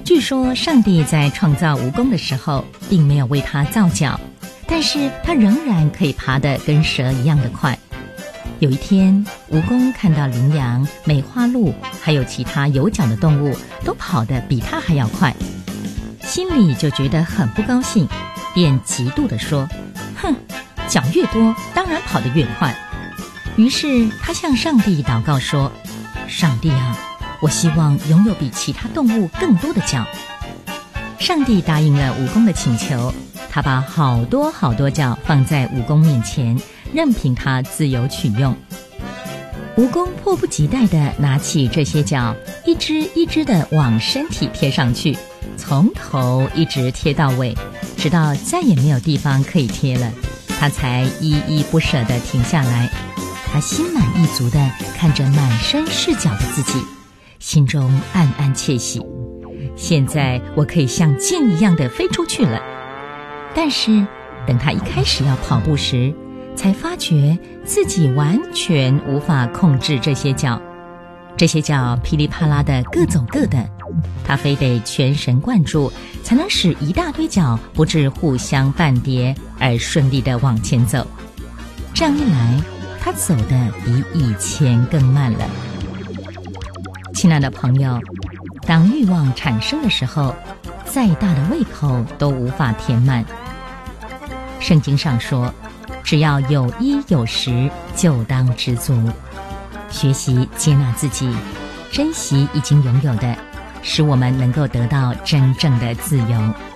据说上帝在创造蜈蚣的时候，并没有为它造脚，但是它仍然可以爬得跟蛇一样的快。有一天，蜈蚣看到羚羊、梅花鹿还有其他有脚的动物都跑得比它还要快，心里就觉得很不高兴，便嫉妒地说：哼，脚越多，当然跑得越快。于是他向上帝祷告说：上帝啊，我希望拥有比其他动物更多的脚。上帝答应了蜈蚣的请求，他把好多好多脚放在蜈蚣面前，任凭它自由取用。蜈蚣迫不及待地拿起这些脚，一只一只地往身体贴上去，从头一直贴到尾，直到再也没有地方可以贴了，它才依依不舍地停下来。他心满意足地看着满身是脚的自己，心中暗暗窃喜，现在我可以像箭一样地飞出去了。但是等他一开始要跑步时，才发觉自己完全无法控制这些脚噼里啪啦的各走各的，他非得全神贯注，才能使一大堆脚不致互相绊跌，而顺利地往前走。这样一来，他走得比以前更慢了。亲爱的朋友，当欲望产生的时候，再大的胃口都无法填满。圣经上说，只要有衣有食，就当知足。学习接纳自己，珍惜已经拥有的，使我们能够得到真正的自由。